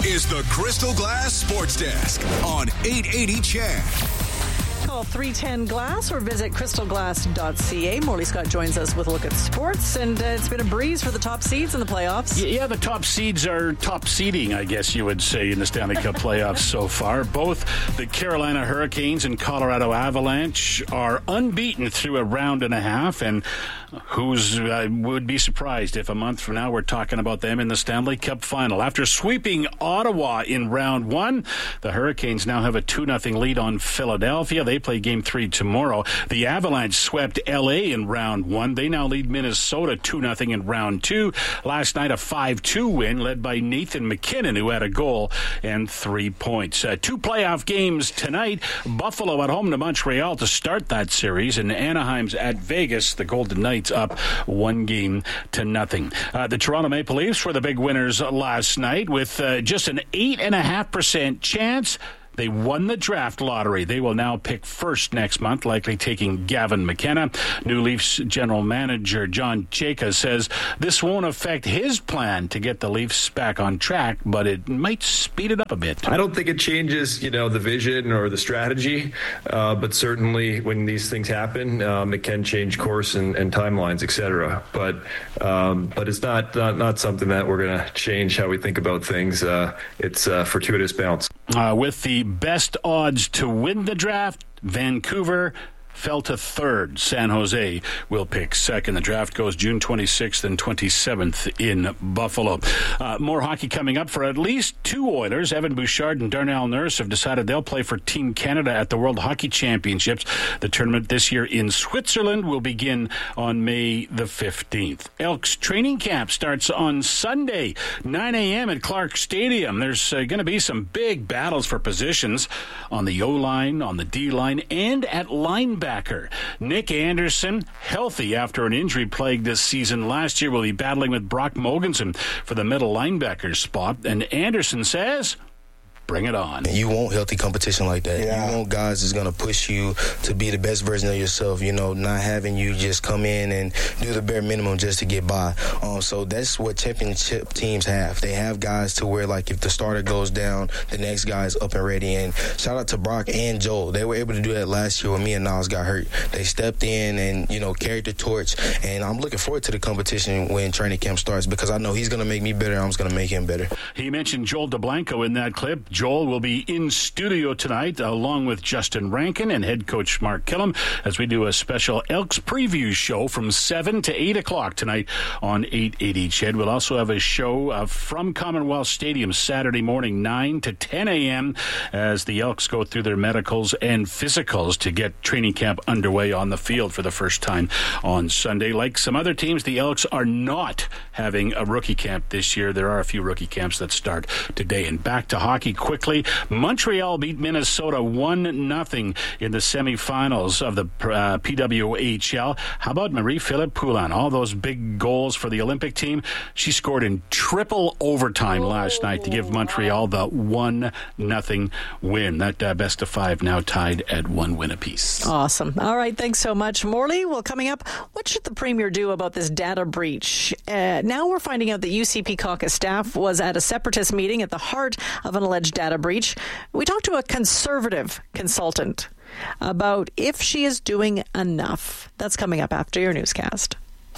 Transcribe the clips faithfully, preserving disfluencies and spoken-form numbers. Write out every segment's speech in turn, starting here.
is the Crystal Glass Sports Desk on eight eighty C H E D. Call three ten glass or visit crystal glass dot c a. Morley Scott joins us with a look at sports, and uh, it's been a breeze for the top seeds in the playoffs. Yeah, the top seeds are top seeding, I guess you would say, in the Stanley Cup playoffs so far. Both the Carolina Hurricanes and Colorado Avalanche are unbeaten through a round and a half, and who's uh, would be surprised if a month from now we're talking about them in the Stanley Cup final. After sweeping Ottawa in round one, the Hurricanes now have a two nothing lead on Philadelphia. They play game three tomorrow. The Avalanche swept L A in round one. They now lead Minnesota two nothing in round two. Last night, a five two win led by Nathan MacKinnon, who had a goal and three points. Uh, two playoff games tonight. Buffalo at home to Montreal to start that series, and Anaheim's at Vegas. The Golden Knights up one game to nothing. Uh, the Toronto Maple Leafs were the big winners last night with uh, just an eight point five percent chance. They won the draft lottery. They will now pick first next month, likely taking Gavin McKenna. New Leafs general manager John Chayka says this won't affect his plan to get the Leafs back on track, but it might speed it up a bit. I don't think it changes, you know, the vision or the strategy, uh, but certainly when these things happen, um, it can change course and, and timelines, et cetera. But um, but it's not, not not something that we're going to change how we think about things. Uh, it's a fortuitous bounce. Uh, with the best odds to win the draft, Vancouver fell to third. San Jose will pick second. The draft goes June twenty-sixth and twenty-seventh in Buffalo. Uh, more hockey coming up for at least two Oilers. Evan Bouchard and Darnell Nurse have decided they'll play for Team Canada at the World Hockey Championships. The tournament this year in Switzerland will begin on May the fifteenth. Elks training camp starts on Sunday, nine a.m. at Clark Stadium. There's uh, going to be some big battles for positions on the O-line, on the D-line, and at linebacker. Nick Anderson, healthy after an injury plagued this season last year, will be battling with Brock Mogensen for the middle linebacker spot. And Anderson says, bring it on. You want healthy competition like that. Yeah. You want guys that's going to push you to be the best version of yourself, you know, not having you just come in and do the bare minimum just to get by. Um, so that's what championship teams have. They have guys to where, like, if the starter goes down, the next guy is up and ready. And shout out to Brock and Joel. They were able to do that last year when me and Niles got hurt. They stepped in and, you know, carried the torch. And I'm looking forward to the competition when training camp starts because I know he's going to make me better and I'm just going to make him better. He mentioned Joel DeBlanco in that clip. Joel will be in studio tonight along with Justin Rankin and head coach Mark Killam as we do a special Elks preview show from seven to eight o'clock tonight on eight eighty C H E D. We'll also have a show uh, from Commonwealth Stadium Saturday morning, nine to ten a.m. as the Elks go through their medicals and physicals to get training camp underway on the field for the first time on Sunday. Like some other teams, the Elks are not having a rookie camp this year. There are a few rookie camps that start today. And back to hockey quickly. Montreal beat Minnesota one nothing in the semifinals of the uh, P W H L. How about Marie-Philippe Poulin? All those big goals for the Olympic team. She scored in triple overtime last night to give Montreal the one nothing win. That uh, best of five now tied at one win apiece. Awesome. All right, thanks so much, Morley. Well, coming up, what should the Premier do about this data breach? Uh, now we're finding out that U C P caucus staff was at a separatist meeting at the heart of an alleged data breach. We talked to a conservative consultant about if she is doing enough. That's coming up after your newscast.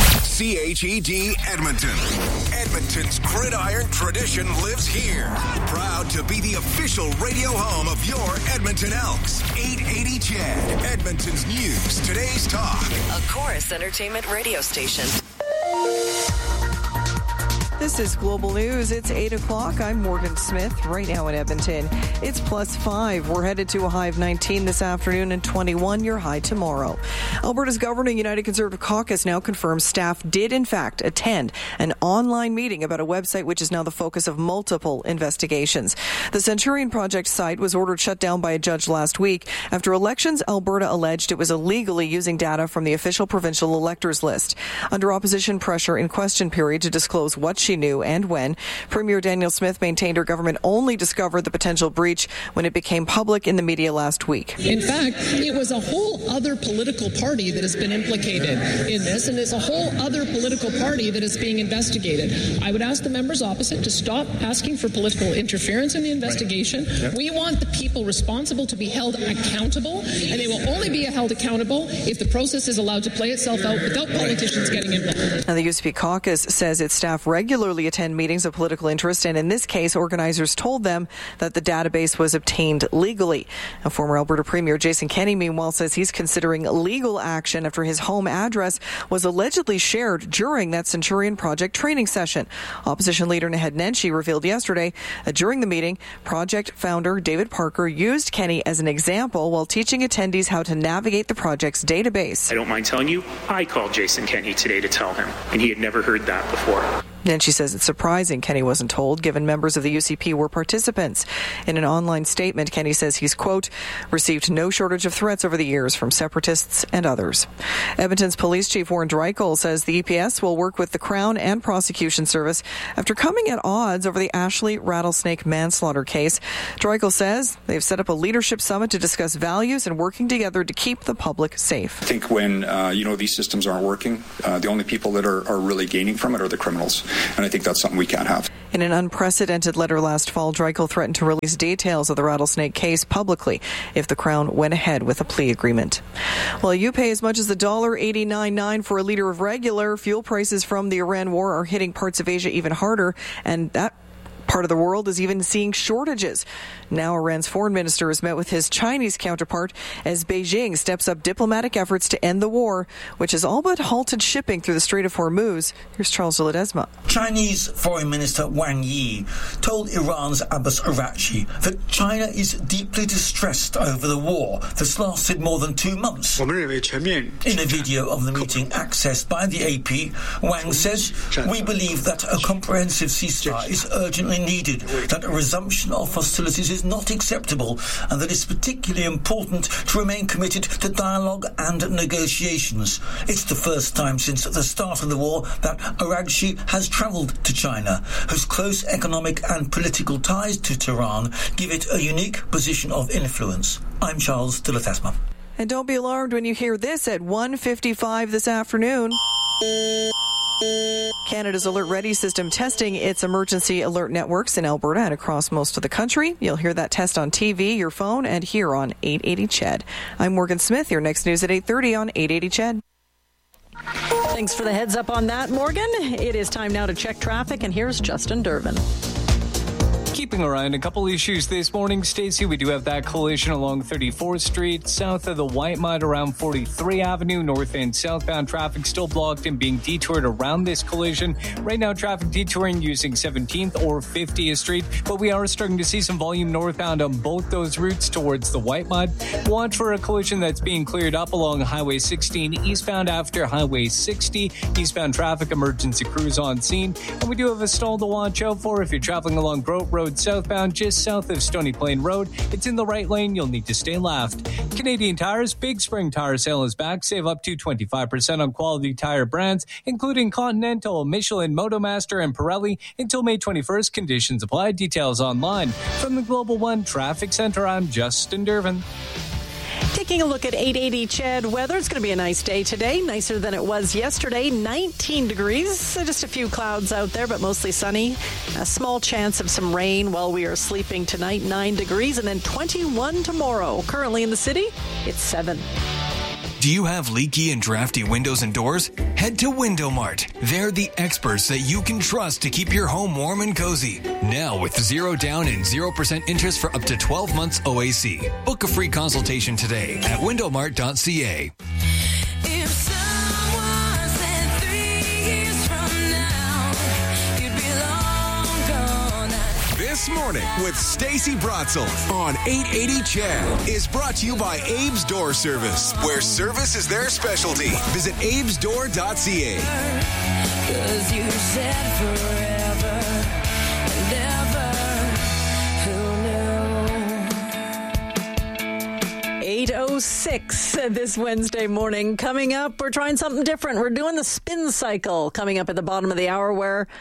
C H E D Edmonton. Edmonton's gridiron tradition lives here. Proud to be the official radio home of your Edmonton Elks. eight eighty C H E D. Edmonton's news, today's talk. A Chorus Entertainment radio station. This is Global News. It's eight o'clock. I'm Morgan Smith. Right now in Edmonton, it's plus five. We're headed to a high of nineteen this afternoon and twenty-one, your high tomorrow. Alberta's governing United Conservative Caucus now confirms staff did, in fact, attend an online meeting about a website which is now the focus of multiple investigations. The Centurion Project site was ordered shut down by a judge last week after Elections Alberta alleged it was illegally using data from the official provincial electors list. Under opposition pressure in question period to disclose what she we knew and when. Premier Danielle Smith maintained her government only discovered the potential breach when it became public in the media last week. In fact, it was a whole other political party that has been implicated in this, and there's a whole other political party that is being investigated. I would ask the members opposite to stop asking for political interference in the investigation. Right. Yep. We want the people responsible to be held accountable, and they will only be held accountable if the process is allowed to play itself out without politicians getting involved. Now, the U C P caucus says its staff regularly attend meetings of political interest, and in this case, organizers told them that the database was obtained legally. Now, former Alberta Premier Jason Kenney, meanwhile, says he's considering legal action after his home address was allegedly shared during that Centurion Project training session. Opposition leader Naheed Nenshi revealed yesterday that during the meeting, project founder David Parker used Kenney as an example while teaching attendees how to navigate the project's database. I don't mind telling you, I called Jason Kenney today to tell him, and he had never heard that before. Nenshi says it's surprising Kenney wasn't told, given members of the U C P were participants. In an online statement, Kenney says he's, quote, received no shortage of threats over the years from separatists and others. Edmonton's Police Chief Warren Dreichel says the E P S will work with the Crown and Prosecution Service after coming at odds over the Ashley rattlesnake manslaughter case. Dreichel says they've set up a leadership summit to discuss values and working together to keep the public safe. I think when, uh, you know, these systems aren't working, uh, the only people that are, are really gaining from it are the criminals. And I think that's something we can't have. In an unprecedented letter last fall, Dreichel threatened to release details of the rattlesnake case publicly if the Crown went ahead with a plea agreement. Well, you pay as much as one dollar eighty-nine nine for a litre of regular. Fuel prices from the Iran war are hitting parts of Asia even harder, and that part of the world is even seeing shortages. Now Iran's foreign minister has met with his Chinese counterpart as Beijing steps up diplomatic efforts to end the war, which has all but halted shipping through the Strait of Hormuz. Here's Charles de Ledesma. Chinese Foreign Minister Wang Yi told Iran's Abbas Araghchi that China is deeply distressed over the war that's lasted more than two months. In a video of the meeting accessed by the A P, Wang says, "We believe that a comprehensive ceasefire is urgently needed, that a resumption of hostilities is not acceptable, and that it's particularly important to remain committed to dialogue and negotiations." It's the first time since the start of the war that Araghchi has travelled to China, whose close economic and political ties to Tehran give it a unique position of influence. I'm Charles de Ledesma. And don't be alarmed when you hear this at one fifty-five this afternoon. Canada's Alert Ready system testing its emergency alert networks in Alberta and across most of the country. You'll hear that test on T V, your phone, and here on eight eighty C H E D. I'm Morgan Smith. Your next news at eight thirty on eight eighty C H E D. Thanks for the heads up on that, Morgan. It is time now to check traffic, and here's Justin Durbin. Keeping our eye on a couple issues this morning, Stacey. We do have that collision along thirty-fourth Street, south of the White Mud around forty-three Avenue. North and southbound traffic still blocked and being detoured around this collision. Right now, traffic detouring using seventeenth or fiftieth Street, but we are starting to see some volume northbound on both those routes towards the White Mud. Watch for a collision that's being cleared up along Highway sixteen eastbound after Highway sixty. Eastbound traffic emergency crews on scene. And we do have a stall to watch out for if you're traveling along Grote Road southbound just south of Stony Plain Road. It's in the right lane. You'll need to stay left. Canadian Tire's Big Spring Tire Sale is back. Save up to twenty-five percent on quality tire brands, including Continental, Michelin, Motomaster, and Pirelli until May twenty-first. Conditions apply. Details online. From the Global One Traffic Center, I'm Justin Durbin. Taking a look at eight eighty C H E D weather. It's going to be a nice day today, nicer than it was yesterday. nineteen degrees, just a few clouds out there, but mostly sunny. A small chance of some rain while we are sleeping tonight, nine degrees, and then twenty-one tomorrow. Currently in the city, it's seven. Do you have leaky and drafty windows and doors? Head to Window Mart. They're the experts that you can trust to keep your home warm and cozy. Now with zero down and zero percent interest for up to twelve months O A C. Book a free consultation today at window mart dot c a. If someone said three years from now, you'd be long gone. This Morning with Stacey Bratzel on eight eighty C H E D is brought to you by Abe's Door Service, where service is their specialty. Visit abes door dot c a. Cause you said forever and ever, who knew? eight oh six this Wednesday morning. Coming up, we're trying something different. We're doing the spin cycle coming up at the bottom of the hour, where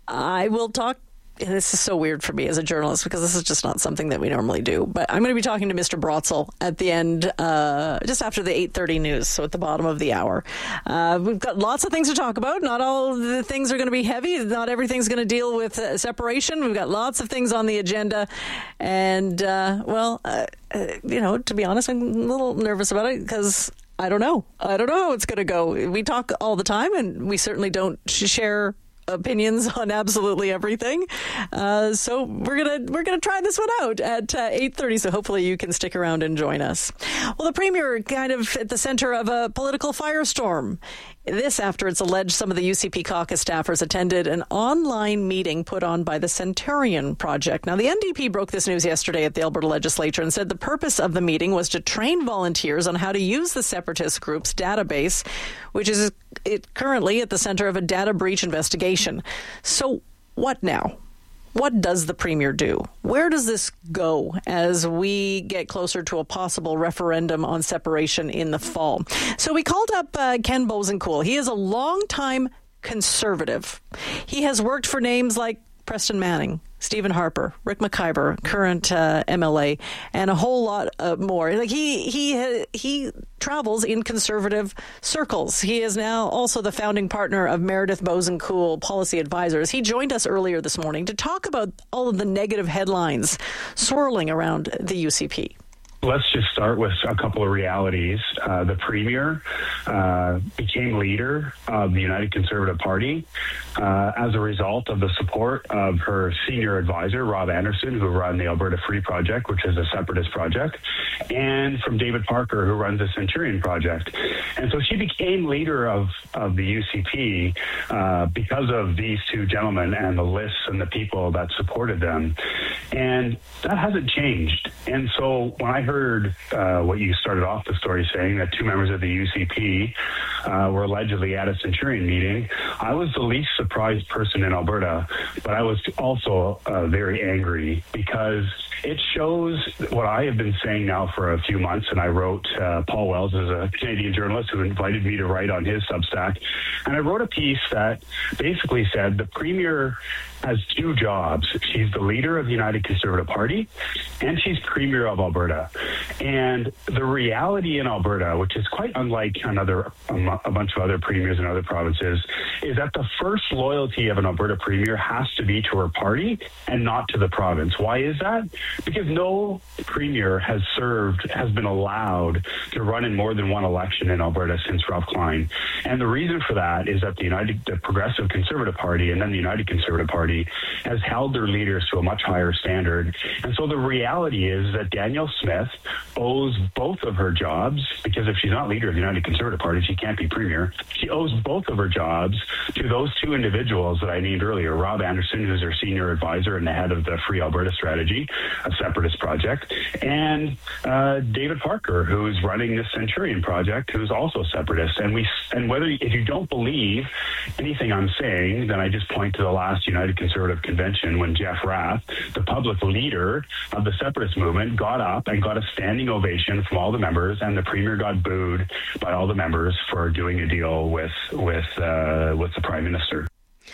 I will talk. This is so weird for me as a journalist because this is just not something that we normally do. But I'm going to be talking to Mister Brotzel at the end, uh, just after the eight thirty news, so at the bottom of the hour. Uh, we've got lots of things to talk about. Not all of the things are going to be heavy. Not everything's going to deal with uh, separation. We've got lots of things on the agenda. And, uh, well, uh, uh, you know, to be honest, I'm a little nervous about it because I don't know. I don't know how it's going to go. We talk all the time, and we certainly don't share opinions on absolutely everything. Uh, so we're gonna we're gonna try this one out at uh, eight thirty. So hopefully you can stick around and join us. Well, the Premier kind of at the center of a political firestorm. This after it's alleged some of the U C P caucus staffers attended an online meeting put on by the Centurion Project. Now, the N D P broke this news yesterday at the Alberta Legislature and said the purpose of the meeting was to train volunteers on how to use the separatist group's database, which is it currently at the center of a data breach investigation. So what now? What does the Premier do? Where does this go as we get closer to a possible referendum on separation in the fall? So we called up uh, Ken Bosencool. He is a longtime Conservative. He has worked for names like Preston Manning, Stephen Harper, Rick McIver, current uh, M L A, and a whole lot uh, more. Like he he he travels in Conservative circles. He is now also the founding partner of Meredith Bosencool Policy Advisors. He joined us earlier this morning to talk about all of the negative headlines swirling around the U C P. Let's just start with a couple of realities. Uh, the Premier uh, became leader of the United Conservative Party uh, as a result of the support of her senior advisor, Rob Anderson, who ran the Alberta Free Project, which is a separatist project, and from David Parker, who runs the Centurion Project. And so she became leader of, of the U C P uh, because of these two gentlemen and the lists and the people that supported them. And that hasn't changed. And so when I heard heard uh, what you started off the story saying, that two members of the U C P uh, were allegedly at a Centurion meeting, I was the least surprised person in Alberta, but I was also uh, very angry because it shows what I have been saying now for a few months, and I wrote, uh, Paul Wells is a Canadian journalist who invited me to write on his Substack, and I wrote a piece that basically said the Premier has two jobs. She's the leader of the United Conservative Party, and she's Premier of Alberta. And the reality in Alberta, which is quite unlike another um, a bunch of other premiers in other provinces, is that the first loyalty of an Alberta Premier has to be to her party and not to the province. Why is that? Because no Premier has served, has been allowed to run in more than one election in Alberta since Ralph Klein. And the reason for that is that the United, the Progressive Conservative Party and then the United Conservative Party has held their leaders to a much higher standard. And so the reality is that Danielle Smith owes both of her jobs, because if she's not leader of the United Conservative Party, she can't be Premier. She owes both of her jobs to those two individuals that I named earlier, Rob Anderson, who's her senior advisor and the head of the Free Alberta Strategy, a separatist project, and uh, David Parker, who's running the Centurion Project, who's also separatist. And we, and whether, if you don't believe anything I'm saying, then I just point to the last United Conservative Convention when Jeff Rath, the public leader of the separatist movement, got up and got a standing ovation from all the members, and the Premier got booed by all the members for doing a deal with with uh, with the Prime Minister.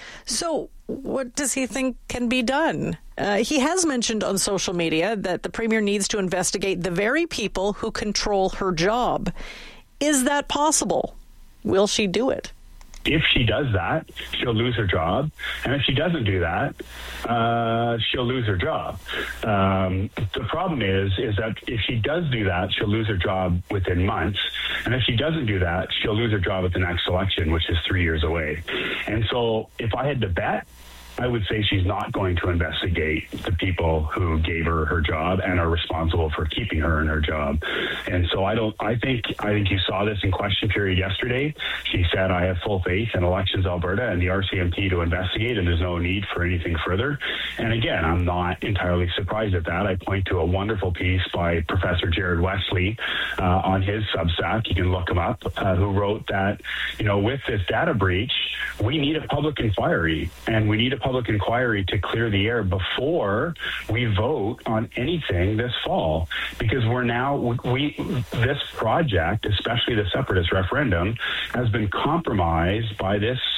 So what does he think can be done? Uh, he has mentioned on social media that the Premier needs to investigate the very people who control her job. Is that possible? Will she do it? If she does that, she'll lose her job. And if she doesn't do that, uh, she'll lose her job. Um, the problem is, is that if she does do that, she'll lose her job within months. And if she doesn't do that, she'll lose her job at the next election, which is three years away. And so if I had to bet, I would say she's not going to investigate the people who gave her her job and are responsible for keeping her in her job. And so I don't, I think, I think you saw this in question period yesterday. She said, I have full faith in Elections Alberta and the R C M P to investigate, and there's no need for anything further. And again, I'm not entirely surprised at that. I point to a wonderful piece by Professor Jared Wesley uh, on his Substack. You can look him up, uh, who wrote that, you know, with this data breach, we need a public inquiry, and we need a public inquiry to clear the air before we vote on anything this fall, because we're now we this project, especially the separatist referendum, has been compromised by this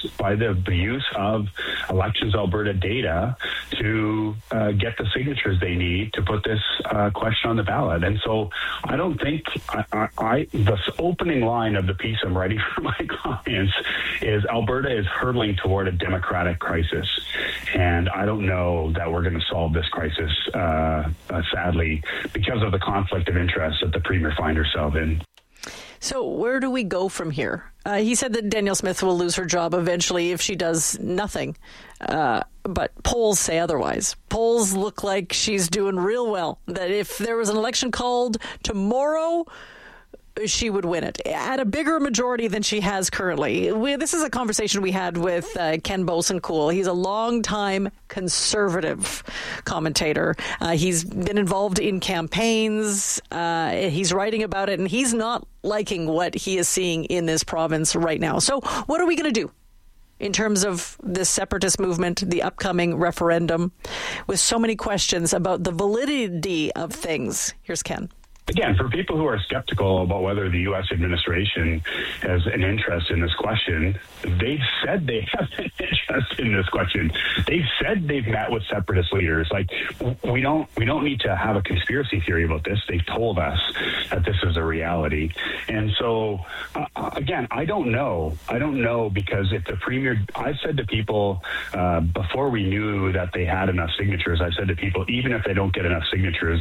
by the use of Elections Alberta data to uh, get the signatures they need to put this uh, question on the ballot. And so I don't think I, I, I the opening line of the piece I'm writing for my clients is Alberta is hurtling toward a democratic crisis. And I don't know that we're going to solve this crisis, uh, uh, sadly, because of the conflict of interest that the Premier finds herself in. So where do we go from here? Uh, he said that Danielle Smith will lose her job eventually if she does nothing. Uh, but polls say otherwise. Polls look like she's doing real well. That if there was an election called tomorrow, she would win it at a bigger majority than she has currently. We, this is a conversation we had with uh, Ken Bosencool. He's a longtime conservative commentator. Uh, he's been involved in campaigns. Uh, he's writing about it, and he's not liking what he is seeing in this province right now. So what are we going to do in terms of this separatist movement, the upcoming referendum, with so many questions about the validity of things? Here's Ken. Again, for people who are skeptical about whether the U S administration has an interest in this question, they've said they have an interest in this question. They've said they've met with separatist leaders. Like, we don't we don't need to have a conspiracy theory about this. They've told us that this is a reality. And so, uh, again, I don't know. I don't know because if the Premier, I've said to people uh, before we knew that they had enough signatures, I've said to people, even if they don't get enough signatures,